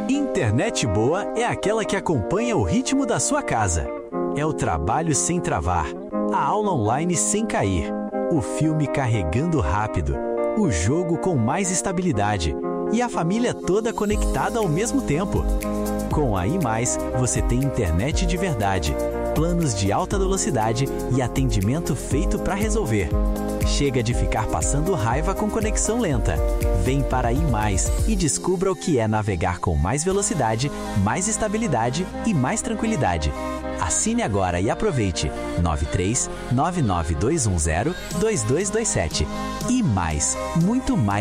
Internet boa é aquela que acompanha o ritmo da sua casa. É o trabalho sem travar, a aula online sem cair, o filme carregando rápido, o jogo com mais estabilidade e a família toda conectada ao mesmo tempo. Com a iMais, você tem internet de verdade, planos de alta velocidade e atendimento feito para resolver. Chega de ficar passando raiva com conexão lenta. Vem para a iMais e descubra o que é navegar com mais velocidade, mais estabilidade e mais tranquilidade. Assine agora e aproveite. 93 99210 2227. iMais, muito mais.